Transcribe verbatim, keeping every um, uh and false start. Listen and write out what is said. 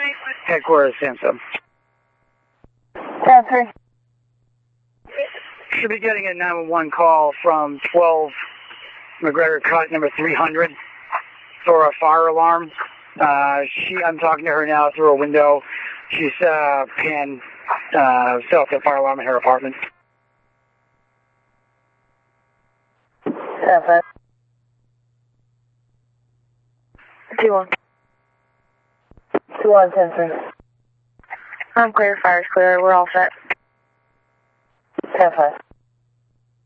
Headquarters, Samsung. ten three. Should be getting a nine one one call from twelve McGregor Cut, number three hundred, for a fire alarm. Uh, she, I'm talking to her now through a window. She's uh, pan uh, set off the fire alarm in her apartment. ten five. two one. two one, ten three. I'm clear, fire's clear, we're all set. ten five.